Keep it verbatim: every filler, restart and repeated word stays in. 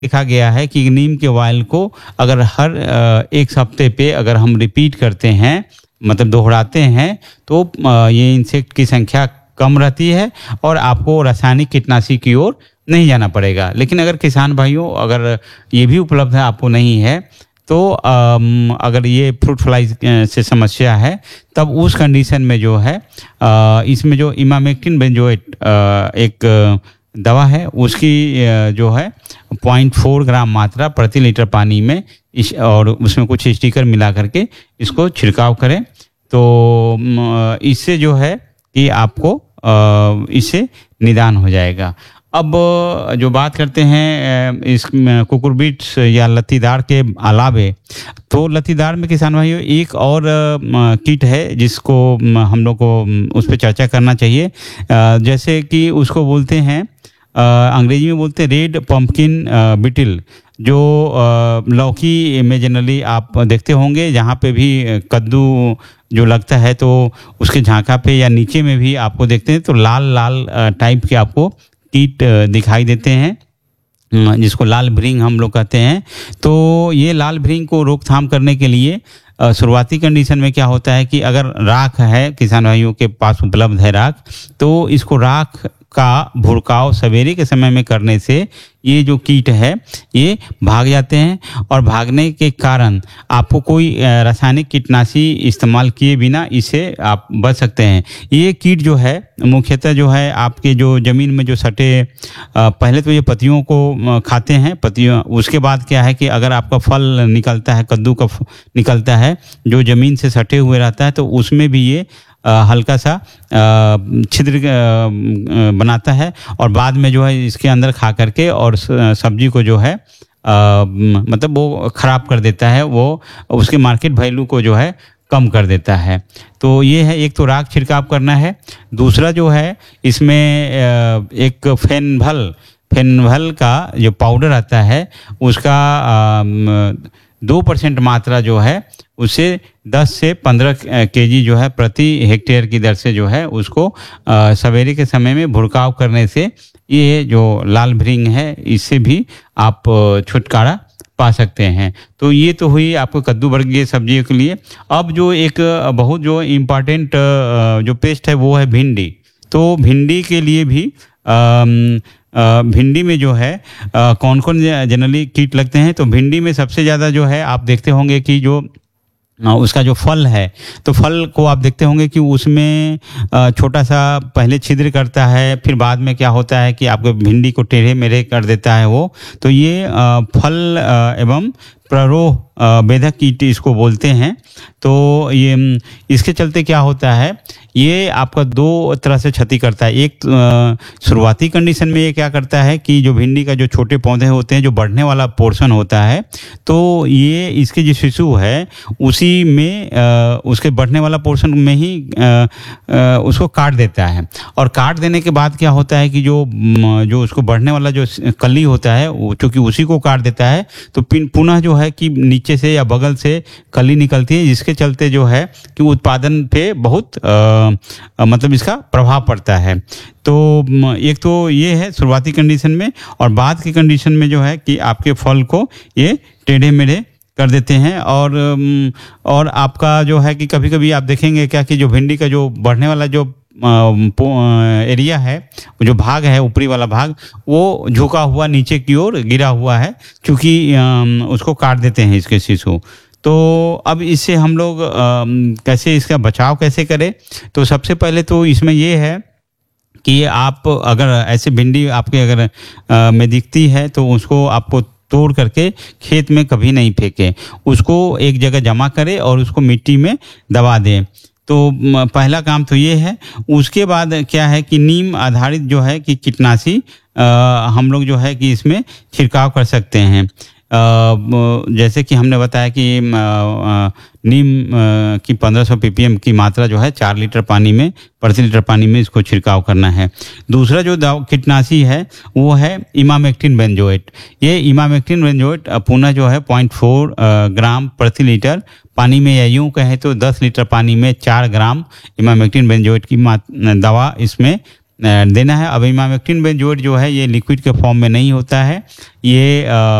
देखा गया है कि नीम के ऑयल को अगर हर अ, एक हफ्ते पे अगर हम रिपीट करते हैं, मतलब दोहराते हैं, तो अ, ये इंसेक्ट की संख्या कम रहती है और आपको रासायनिक कीटनाशी की ओर नहीं जाना पड़ेगा। लेकिन अगर किसान भाइयों अगर ये भी उपलब्ध है, आपको नहीं है, तो अम, अगर ये फ्रूट फ्लाई से समस्या है, तब उस कंडीशन में जो है अ, इसमें जो इमामेक्टिन बेंजोएट अ, एक अ, दवा है, उसकी अ, जो है पॉइंट फोर ग्राम मात्रा प्रति लीटर पानी में इस और उसमें कुछ स्टिकर मिला करके इसको छिड़काव करें। तो म, इससे जो है कि आपको अ, इससे निदान हो जाएगा। अब जो बात करते हैं अ, इस म, कुकुरबिट्स या लत्तीदार के अलावे, तो लत्तीदार में किसान भाइयों एक और अ, म, कीट है जिसको म, हम लोग को म, उस पर चर्चा करना चाहिए। अ, जैसे कि उसको बोलते हैं अ, अंग्रेजी में बोलते हैं रेड पम्पकिन बिटिल, जो अ, लौकी में जनरली आप देखते होंगे, जहाँ पे भी कद्दू जो लगता है तो उसके झांका पे या नीचे में भी आपको देखते हैं तो लाल लाल अ, टाइप के आपको कीट अ, दिखाई देते हैं, अ, जिसको लाल भृंग हम लोग कहते हैं। तो ये लाल भृंग को रोकथाम करने के लिए अ, शुरुआती कंडीशन में क्या होता है कि अगर राख है, किसान भाइयों के पास उपलब्ध है राख, तो इसको राख का भुड़काव सवेरे के समय में करने से ये जो कीट है ये भाग जाते हैं, और भागने के कारण आपको कोई अ, रासायनिक कीटनाशी इस्तेमाल किए बिना इसे आप बच सकते हैं। ये कीट जो है मुख्यतः जो है आपके जो ज़मीन में जो सटे, अ, पहले तो ये पत्तियों को अ, खाते हैं, पत्तियों, उसके बाद क्या है कि अगर आपका फल निकलता है, कद्दू का फ- निकलता है जो ज़मीन से सटे हुए रहता है, तो उसमें भी ये अ, हल्का सा अ, छिद्र अ, अ, बनाता है, और बाद में जो है इसके अंदर खा करके और स- सब्जी को जो है अ, म- मतलब वो खराब कर देता है, वो उसके मार्केट वैल्यू को जो है कम कर देता है। तो ये है, एक तो राख छिड़काव करना है। दूसरा जो है इसमें अ, एक फेनभल फेनभल का जो पाउडर आता है उसका अम, दो परसेंट मात्रा जो है उसे दस से पंद्रह केजी जो है प्रति हेक्टेयर की दर से जो है उसको अ, सवेरे के समय में भुड़काव करने से ये जो लाल भृंग है इससे भी आप अ, छुटकारा पा सकते हैं। तो ये तो हुई आपको कद्दू वर्गीय सब्जियों के लिए। अब जो एक अ, बहुत जो इम्पॉर्टेंट जो पेस्ट है वो है भिंडी। तो भिंडी के लिए भी अम, अ, भिंडी में जो है कौन कौन जनरली कीट लगते हैं, तो भिंडी में सबसे ज़्यादा जो है आप देखते होंगे कि जो अ, उसका जो फल है, तो फल को आप देखते होंगे कि उसमें अ, छोटा सा पहले छिद्र करता है, फिर बाद में क्या होता है कि आपको भिंडी को टेढ़े मेढ़े कर देता है वो। तो ये अ, फल अ, एवं प्ररोह अ, बेधक कीट इसको बोलते हैं। तो ये म, इसके चलते क्या होता है, ये आपका दो तरह से क्षति करता है। एक अ, शुरुआती कंडीशन में ये क्या करता है कि जो भिंडी का जो छोटे पौधे होते हैं, जो बढ़ने वाला पोर्शन होता है, तो ये इसके जो शिशु है उसी में अ, उसके बढ़ने वाला पोर्शन में ही अ, अ, उसको काट देता है। और काट देने के बाद क्या होता है कि जो म, जो उसको बढ़ने वाला जो कली होता है, वो चूंकि उसी को काट देता है, तो पिन पुनः जो है कि नीचे से या बगल से कली निकलती है, जिसके चलते जो है कि उत्पादन पे बहुत अ, अ, मतलब इसका प्रभाव पड़ता है। तो म, एक तो ये है शुरुआती कंडीशन में, और बाद की कंडीशन में जो है कि आपके फल को ये टेढ़े मेढ़े कर देते हैं। और अम, और आपका जो है कि कभी कभी आप देखेंगे क्या कि जो भिंडी का जो बढ़ने वाला जो अम, पो- अ, एरिया है, जो भाग है, ऊपरी वाला भाग, वो झुका हुआ नीचे की ओर गिरा हुआ है, क्योंकि अम, उसको काट देते हैं इसके शिशु। तो अब इससे हम लोग अम, कैसे इसका बचाव कैसे करें, तो सबसे पहले तो इसमें ये है कि आप अगर ऐसे भिंडी आपके अगर अ, में दिखती है, तो उसको आपको तोड़ करके खेत में कभी नहीं फेंके, उसको एक जगह जमा करें और उसको मिट्टी में दबा दें। तो म, पहला काम तो ये है। उसके बाद क्या है कि नीम आधारित जो है कि कीटनाशी अ, हम लोग जो है कि इसमें छिड़काव कर सकते हैं। अ, म, जैसे कि हमने बताया कि म, अ, नीम अ, की पंद्रह सौ पीपीएम की मात्रा जो है चार लीटर पानी में प्रति लीटर पानी में इसको छिड़काव करना है। दूसरा जो दवा कीटनाशी है वो है इमामेक्टिन बेंजोएट। ये इमामेक्टिन बेंजोएट अ, पुनः जो है पॉइंट फोर ग्राम प्रति लीटर पानी में, या यूँ कहें तो दस लीटर पानी में चार ग्राम इमामेक्टिन बेंजोएट की मात- दवा इसमें देना है। अब इमामेक्टिन बेंजोएट जो है ये लिक्विड के फॉर्म में नहीं होता है, ये